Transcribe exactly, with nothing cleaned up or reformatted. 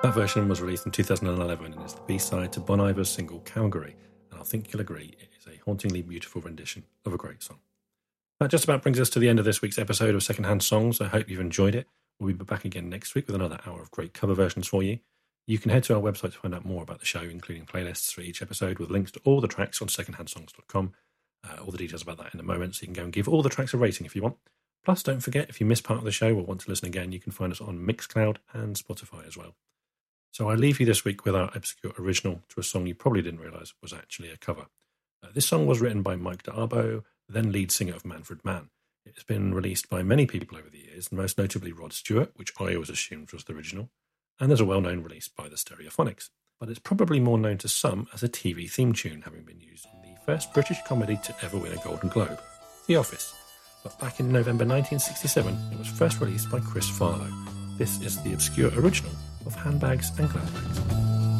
That version was released in two thousand eleven and is the B-side to Bon Iver's single Calgary, and I think you'll agree it is a hauntingly beautiful rendition of a great song. That just about brings us to the end of this week's episode of Secondhand Songs. I hope you've enjoyed it. We'll be back again next week with another hour of great cover versions for you. You can head to our website to find out more about the show, including playlists for each episode with links to all the tracks on secondhand songs dot com. Uh, all the details about that in a moment, so you can go and give all the tracks a rating if you want. Plus, don't forget, if you miss part of the show or want to listen again, you can find us on Mixcloud and Spotify as well. So I leave you this week with our obscure original to a song you probably didn't realise was actually a cover. Uh, this song was written by Mike D'Abo, then lead singer of Manfred Mann. It's been released by many people over the years, most notably Rod Stewart, which I always assumed was the original, and there's a well-known release by the Stereophonics. But it's probably more known to some as a T V theme tune, having been used in the first British comedy to ever win a Golden Globe, The Office. But back in November nineteen sixty-seven, it was first released by Chris Farlow. This is the obscure original of Handbags and Cloudbags.